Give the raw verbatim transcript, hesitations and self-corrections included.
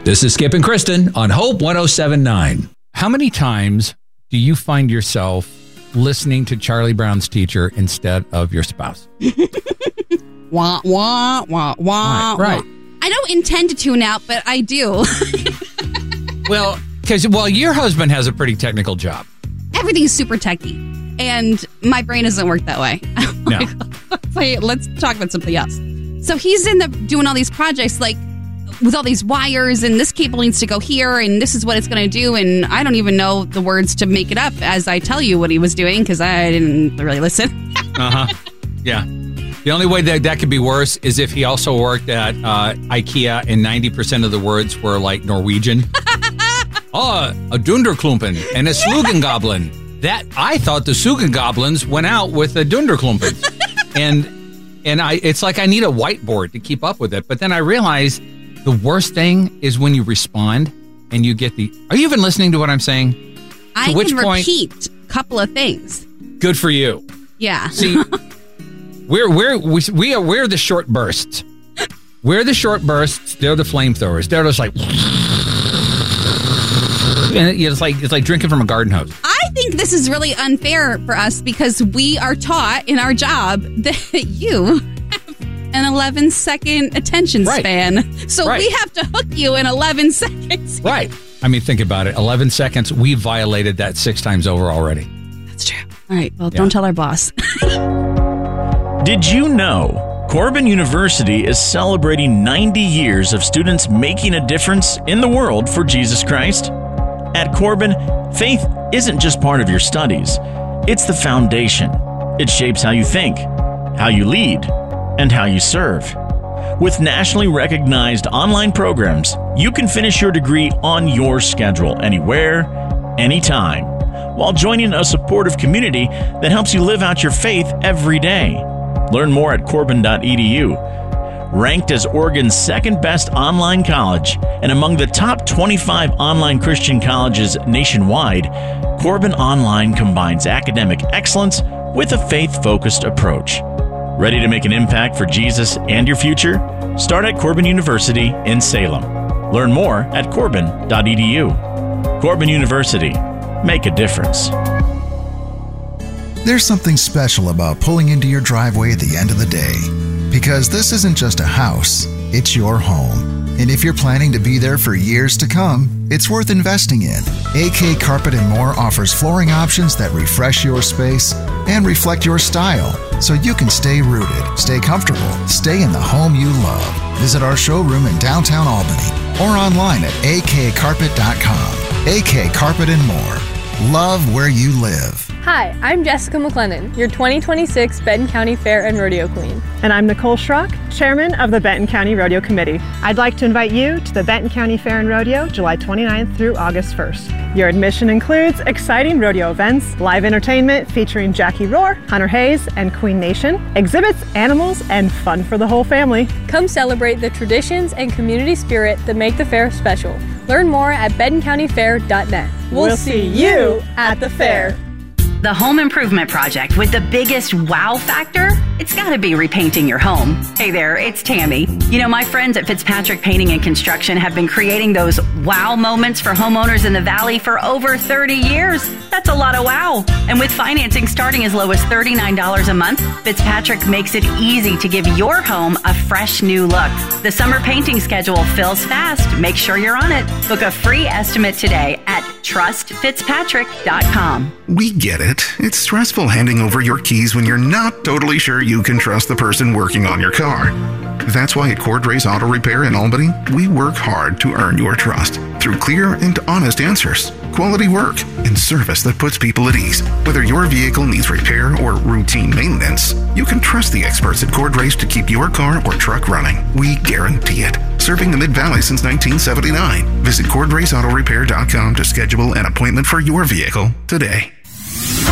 This is Skip and Kristen on Hope one oh seven point nine. How many times do you find yourself listening to Charlie Brown's teacher instead of your spouse? Wah, wah, wah, wah. Right, right. Wah. I don't intend to tune out, but I do. Well, because, well, your husband has a pretty technical job. Everything's super techy, and my brain doesn't work that way. No. Wait, let's talk about something else. So he's in the doing all these projects, like with all these wires, and this cable needs to go here, and this is what it's going to do, and I don't even know the words to make it up as I tell you what he was doing because I didn't really listen. uh huh. Yeah. The only way that that could be worse is if he also worked at uh, IKEA and ninety percent of the words were like Norwegian. Oh, a Dunderklumpen and a Slugengoblin. That I thought the Slugengoblins went out with the Dunderklumpen. and and I it's like I need a whiteboard to keep up with it. But then I realized the worst thing is when you respond and you get the, are you even listening to what I'm saying? I to which can point, repeat a couple of things. Good for you. Yeah. See, we're, we're, we, we are, we're the short bursts. We're the short bursts. They're the flamethrowers. They're just like, and it's like, it's like drinking from a garden hose. I think this is really unfair for us because we are taught in our job that you have an eleven second attention right. span. So right. we have to hook you in eleven seconds. Right. I mean, think about it. eleven seconds. We violated that six times over already. That's true. All right. Well, yeah. don't tell our boss. Did you know Corbin University is celebrating ninety years of students making a difference in the world for Jesus Christ? At Corbin, faith isn't just part of your studies. It's the foundation. It shapes how you think, how you lead, and how you serve. With nationally recognized online programs, you can finish your degree on your schedule, anywhere, anytime, while joining a supportive community that helps you live out your faith every day. Learn more at corbin dot e d u. Ranked as Oregon's second best online college and among the top twenty-five online Christian colleges nationwide, Corbin Online combines academic excellence with a faith-focused approach. Ready to make an impact for Jesus and your future? Start at Corbin University in Salem. Learn more at corbin dot e d u. Corbin University. Make a difference. There's something special about pulling into your driveway at the end of the day. Because this isn't just a house, it's your home. And if you're planning to be there for years to come, it's worth investing in. A K Carpet and More offers flooring options that refresh your space and reflect your style, so you can stay rooted, stay comfortable, stay in the home you love. Visit our showroom in downtown Albany or online at a k carpet dot com. A K Carpet and More. Love where you live. Hi, I'm Jessica McLennan, your twenty twenty-six Benton County Fair and Rodeo Queen. And I'm Nicole Schrock, Chairman of the Benton County Rodeo Committee. I'd like to invite you to the Benton County Fair and Rodeo, July twenty-ninth through August first. Your admission includes exciting rodeo events, live entertainment featuring Jackie Rohr, Hunter Hayes, and Queen Nation, exhibits, animals, and fun for the whole family. Come celebrate the traditions and community spirit that make the fair special. Learn more at benton county fair dot net. We'll, we'll see you at the fair. The home improvement project with the biggest wow factor? It's got to be repainting your home. Hey there, it's Tammy. You know, my friends at Fitzpatrick Painting and Construction have been creating those wow moments for homeowners in the Valley for over thirty years. That's a lot of wow. And with financing starting as low as thirty-nine dollars a month, Fitzpatrick makes it easy to give your home a fresh new look. The summer painting schedule fills fast. Make sure you're on it. Book a free estimate today at trust fitzpatrick dot com. We get it. It's stressful handing over your keys when you're not totally sure you can trust the person working on your car. That's why at Cordrace Auto Repair in Albany, we work hard to earn your trust through clear and honest answers, quality work, and service that puts people at ease. Whether your vehicle needs repair or routine maintenance, you can trust the experts at Cordrace to keep your car or truck running. We guarantee it. Serving the Mid-Valley since nineteen seventy-nine. Visit cordrace auto repair dot com to schedule an appointment for your vehicle today.